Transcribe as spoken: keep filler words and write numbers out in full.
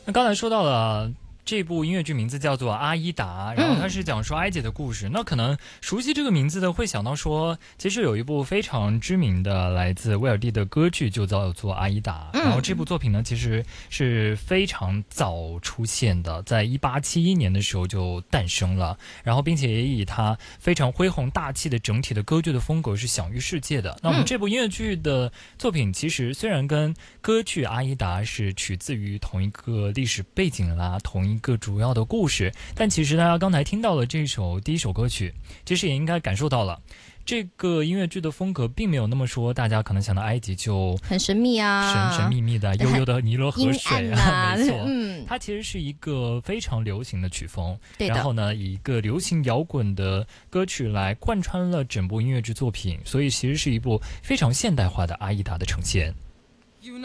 那刚才说到了。这部音乐剧名字叫做《阿依达》，然后它是讲述埃及的故事。嗯、那可能熟悉这个名字的会想到说，其实有一部非常知名的来自威尔第的歌剧就叫做《阿依达》。嗯、然后这部作品呢，其实是非常早出现的，在一八七一年的时候就诞生了，然后并且也以它非常恢宏大气的整体的歌剧的风格是享誉世界的。那我们这部音乐剧的作品，其实虽然跟歌剧《阿依达》是取自于同一个历史背景啦，同一一个主要的故事，但其实大家刚才听到了这首第一首歌曲，其实也应该感受到了这个音乐剧的风格并没有那么说大家可能想到埃及就很神秘啊， 神神秘秘的悠悠的尼罗河水啊， 啊没错、 嗯、 它其实是一个非常流行的曲风， 对的， 然后呢以一个流行摇滚的歌曲来贯穿了整部音乐剧作品，所以其实是一部非常现代化的阿依达的呈现。